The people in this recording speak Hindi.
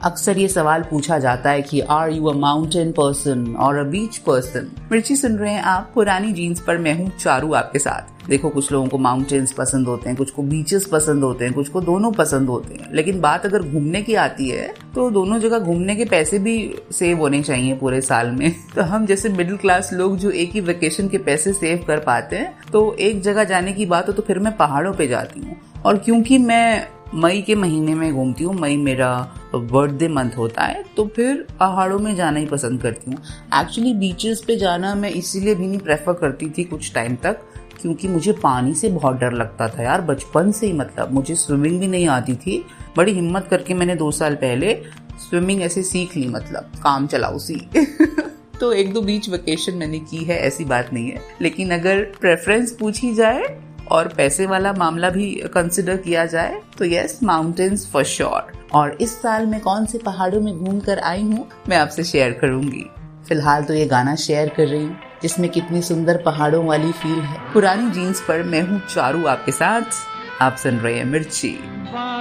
अक्सर ये सवाल पूछा जाता है कि are you a mountain person और अ बीच पर्सन। मिर्ची सुन रहे हैं आप पुरानी जीन्स पर, मैं हूँ चारू आपके साथ। देखो, कुछ लोगों को माउंटेन्स पसंद होते हैं, कुछ को बीचेस पसंद होते हैं, कुछ को दोनों पसंद होते हैं। लेकिन बात अगर घूमने की आती है तो दोनों जगह घूमने के पैसे भी सेव होने चाहिए पूरे साल में। तो हम जैसे मिडिल क्लास लोग जो एक ही वेकेशन के पैसे सेव कर पाते हैं, तो एक जगह जाने की बात हो तो फिर मैं पहाड़ों पे जाती हूँ। और क्योंकि मैं मई के महीने में घूमती हूँ, मई मेरा बर्थडे मंथ होता है, तो फिर पहाड़ों में जाना ही पसंद करती हूँ। एक्चुअली बीचेस पे जाना मैं इसीलिए भी नहीं प्रेफर करती थी कुछ टाइम तक, क्योंकि मुझे पानी से बहुत डर लगता था यार, बचपन से ही। मतलब मुझे स्विमिंग भी नहीं आती थी। बड़ी हिम्मत करके मैंने 2 साल पहले स्विमिंग ऐसे सीख ली, मतलब काम चलाऊ सी। तो 1-2 बीच वेकेशन मैंने की है, ऐसी बात नहीं है। लेकिन अगर प्रेफरेंस पूछी जाए और पैसे वाला मामला भी कंसिडर किया जाए तो यस, माउंटेन्स फॉर श्योर। और इस साल मैं कौन से पहाड़ों में घूम कर आई हूँ मैं आपसे शेयर करूंगी। फिलहाल तो ये गाना शेयर कर रही हूँ जिसमें कितनी सुंदर पहाड़ों वाली फील है। पुरानी जीन्स पर मैं हूँ चारू आपके साथ, आप सुन रहे हैं मिर्ची।